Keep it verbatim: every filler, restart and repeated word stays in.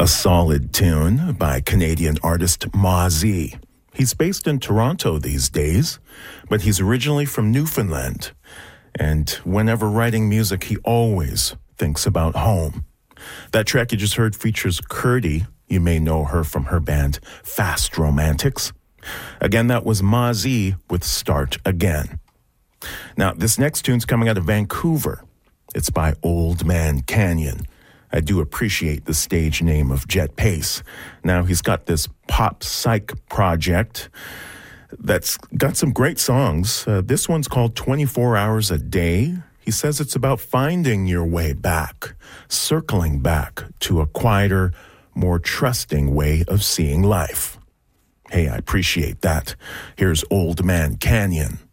A solid tune by Canadian artist Ma Z. He's based in Toronto these days, but he's originally from Newfoundland. And whenever writing music, he always thinks about home. That track you just heard features Curdy. You may know her from her band Fast Romantics. Again, that was Ma Z with Start Again. Now, this next tune's coming out of Vancouver. It's by Old Man Canyon. I do appreciate the stage name of Jet Pace. Now, he's got this pop psych project that's got some great songs. Uh, this one's called twenty-four hours a day. He says it's about finding your way back, circling back to a quieter, more trusting way of seeing life. Hey, I appreciate that. Here's Old Man Canyon.